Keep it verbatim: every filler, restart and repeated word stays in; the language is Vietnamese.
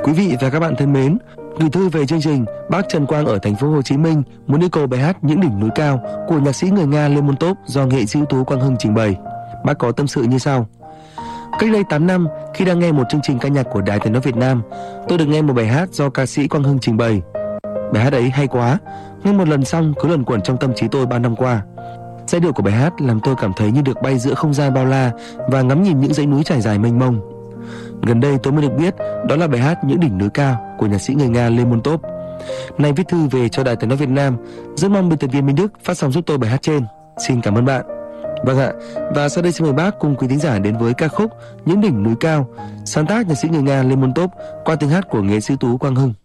Quý vị và các bạn thân mến, gửi thư về chương trình, bác Trần Quang ở thành phố Hồ Chí Minh muốn yêu cầu bài hát Những đỉnh núi cao của nhạc sĩ người Nga Lermontov do nghệ sĩ ưu tú Quang Hưng trình bày. Bác có tâm sự như sau: Cách đây tám năm, khi đang nghe một chương trình ca nhạc của Đài Tiếng nói Việt Nam, tôi được nghe một bài hát do ca sĩ Quang Hưng trình bày. Bài hát ấy hay quá, nghe một lần xong cứ luẩn quẩn trong tâm trí tôi bao năm qua. Giai điệu của bài hát làm tôi cảm thấy như được bay giữa không gian bao la và ngắm nhìn những dãy núi trải dài mênh mông. Gần đây tôi mới được biết đó là bài hát Những đỉnh núi cao của nhạc sĩ người Nga Lermontov. Nay viết thư về cho Đài Tiếng nói Việt Nam, rất mong biên tập viên Minh Đức phát sóng giúp tôi bài hát trên. Xin cảm ơn bạn. Vâng ạ, và sau đây xin mời bác cùng quý thính giả đến với ca khúc Những đỉnh núi cao, sáng tác nhạc sĩ người Nga Lermontov qua tiếng hát của nghệ sĩ ưu tú Quang Hưng.